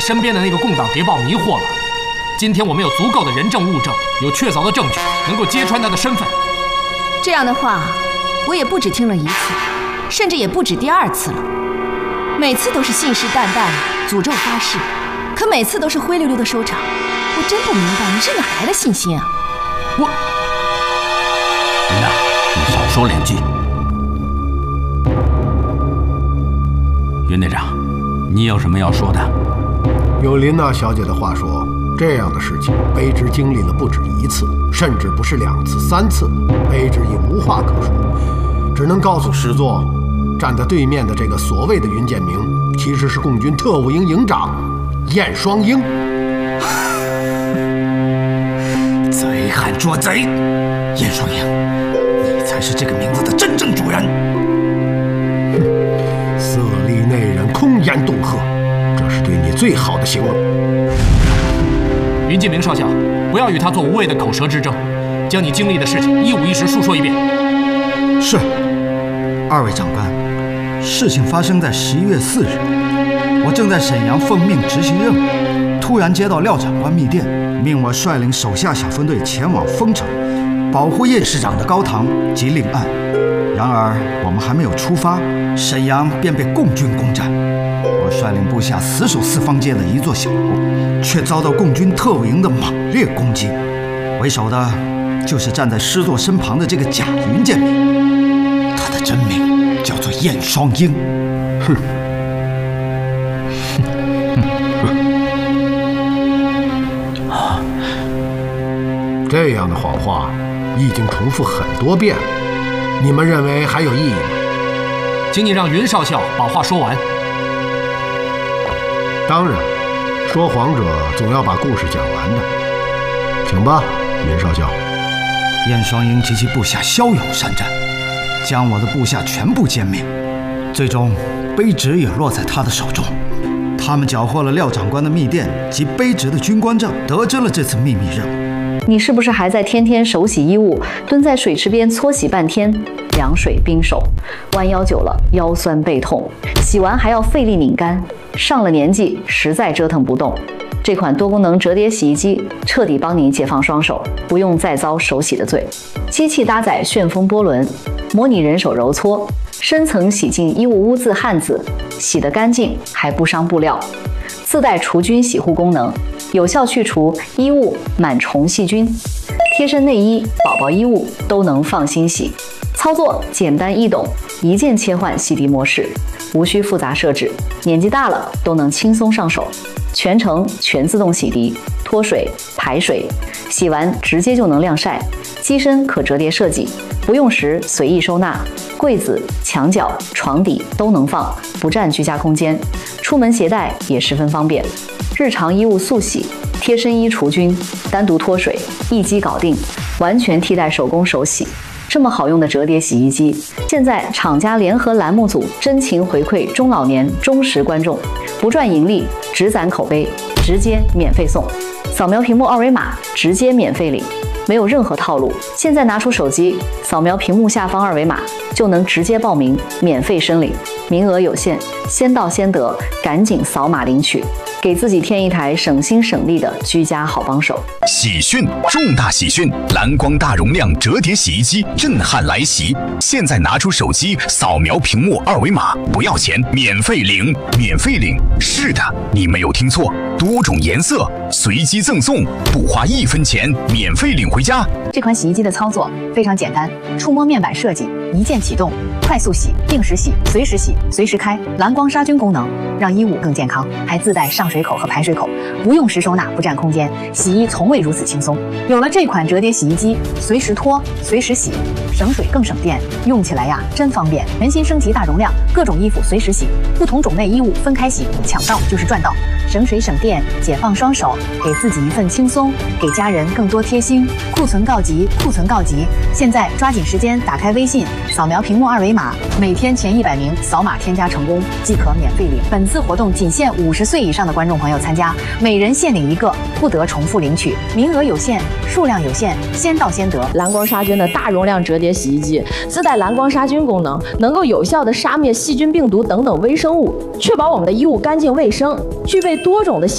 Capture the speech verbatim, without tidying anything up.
身边的那个共党谍报迷惑了。今天我们有足够的人证物证，有确凿的证据，能够揭穿他的身份。 这样的话，我也不止听了一次，甚至也不止第二次了。每次都是信誓旦旦、诅咒发誓，可每次都是灰溜溜的收场。我真不明白你是哪来的信心啊！ 我， 林娜，你少说两句。袁队长，你有什么要说的？ 有林娜小姐的话说，这样的事情，卑职经历了不止一次，甚至不是两次、三次，卑职已无话可说，只能告诉师座，站在对面的这个所谓的云建明，其实是共军特务营营长燕双鹰。 贼喊捉贼！燕双鹰，你才是这个名字的真正主人。 哼，色厉内荏，空言恫吓，这是对你最好的形容。 云建明少校，不要与他做无谓的口舌之争，将你经历的事情一五一十述说一遍。 是，二位长官，事情发生在十一月四日，我正在沈阳奉命执行任务，突然接到廖长官密电，命我率领手下小分队前往丰城，保护叶师长的高堂及令案。然而我们还没有出发，沈阳便被共军攻占。我率领部下死守四方街的一座小楼，却遭到共军特务营的猛烈攻击。为首的就是站在师座身旁的这个假云建明，他的真名叫做燕双鹰。哼！ 啊，这样的谎话已经重复很多遍了，你们认为还有意义吗？ 请你让云少校把话说完。 当然，说谎者总要把故事讲完的。请吧，云少校。 燕双鹰及其部下骁勇善战，将我的部下全部歼灭，最终卑职也落在他的手中。他们缴获了廖长官的密电及卑职的军官证，得知了这次秘密任务。 你是不是还在天天手洗衣物，蹲在水池边搓洗半天，凉水冰手，弯腰久了腰酸背痛，洗完还要费力拧干，上了年纪实在折腾不动。这款多功能折叠洗衣机彻底帮你解放双手，不用再遭手洗的罪。机器搭载旋风波轮，模拟人手揉搓，深层洗净衣物污渍汗渍，洗得干净还不伤布料。自带除菌洗护功能，有效去除衣物螨虫细菌。贴身内衣、宝宝衣物都能放心洗。操作简单易懂，一键切换洗涤模式，无需复杂设置，年纪大了都能轻松上手。全程全自动洗涤，脱水、排水，洗完直接就能晾晒。机身可折叠设计，不用时随意收纳，柜子、墙角、床底都能放，不占居家空间。出门携带也十分方便。日常衣物速洗，贴身衣除菌，单独脱水，一机搞定，完全替代手工手洗。这么好用的折叠洗衣机，现在厂家联合栏目组真情回馈中老年忠实观众，不赚盈利，只攒口碑，直接免费送。扫描屏幕二维码，直接免费领，没有任何套路。现在拿出手机，扫描屏幕下方二维码，就能直接报名，免费申领。名额有限，先到先得，赶紧扫码领取，给自己添一台省心省力的居家好帮手。 喜讯，重大喜讯！蓝光大容量折叠洗衣机震撼来袭！现在拿出手机，扫描屏幕二维码，不要钱，免费领，免费领！是的，你没有听错，多种颜色，随机赠送，不花一分钱，免费领回家。 这款洗衣机的操作非常简单，触摸面板设计，一键启动，快速洗、定时洗、随时洗、随时开，蓝光杀菌功能，让衣物更健康，还自带上水口和排水口，不用时收纳，不占空间，洗衣从未如此轻松。有了这款折叠洗衣机，随时脱，随时洗，省水更省电，用起来呀真方便。全新升级大容量，各种衣服随时洗，不同种类衣物分开洗，抢到就是赚到，省水省电，解放双手，给自己一份轻松，给家人更多贴心。库存告急，库存告急！现在抓紧时间打开微信，扫描屏幕二维码，每天前一百名扫码添加成功即可免费领。本次活动仅限五十岁以上的观众朋友参加，每人限领一个，不得重复领取，名额有限，数量有限，先到先得。 蓝光杀菌的大容量折叠洗衣机，自带蓝光杀菌功能，能够有效的杀灭细菌、病毒等等微生物，确保我们的衣物干净卫生，具备多种的